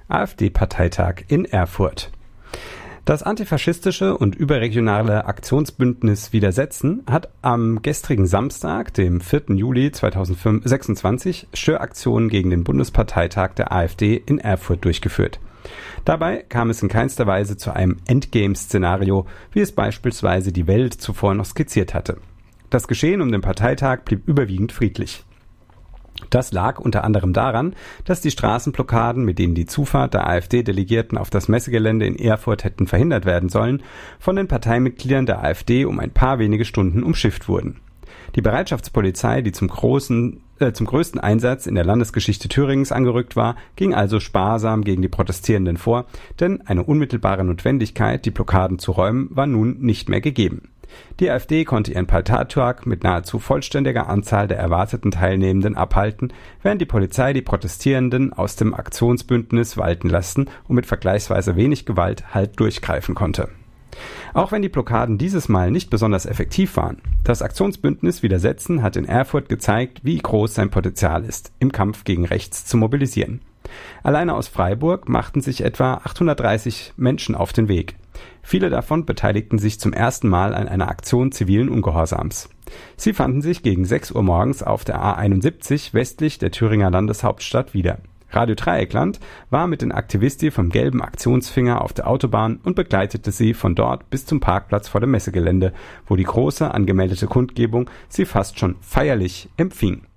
AfD-Parteitag in Erfurt. Das antifaschistische und überregionale Aktionsbündnis Widersetzen hat am gestrigen Samstag, dem 4. Juli 2026, Störaktionen gegen den Bundesparteitag der AfD in Erfurt durchgeführt. Dabei kam es in keinster Weise zu einem Endgame-Szenario, wie es beispielsweise die Welt zuvor noch skizziert hatte. Das Geschehen um den Parteitag blieb überwiegend friedlich. Das lag unter anderem daran, dass die Straßenblockaden, mit denen die Zufahrt der AfD-Delegierten auf das Messegelände in Erfurt hätten verhindert werden sollen, von den Parteimitgliedern der AfD um ein paar wenige Stunden umschifft wurden. Die Bereitschaftspolizei, die zum größten Einsatz in der Landesgeschichte Thüringens angerückt war, ging also sparsam gegen die Protestierenden vor, denn eine unmittelbare Notwendigkeit, die Blockaden zu räumen, war nun nicht mehr gegeben. Die AfD konnte ihren Parteitag mit nahezu vollständiger Anzahl der erwarteten Teilnehmenden abhalten, während die Polizei die Protestierenden aus dem Aktionsbündnis walten lassen und mit vergleichsweise wenig Gewalt halt durchgreifen konnte. Auch wenn die Blockaden dieses Mal nicht besonders effektiv waren, das Aktionsbündnis Widersetzen hat in Erfurt gezeigt, wie groß sein Potenzial ist, im Kampf gegen rechts zu mobilisieren. Alleine aus Freiburg machten sich etwa 830 Menschen auf den Weg. Viele davon beteiligten sich zum ersten Mal an einer Aktion zivilen Ungehorsams. Sie fanden sich gegen 6 Uhr morgens auf der A71 westlich der Thüringer Landeshauptstadt wieder. Radio Dreieckland war mit den Aktivisti vom gelben Aktionsfinger auf der Autobahn und begleitete sie von dort bis zum Parkplatz vor dem Messegelände, wo die große angemeldete Kundgebung sie fast schon feierlich empfing.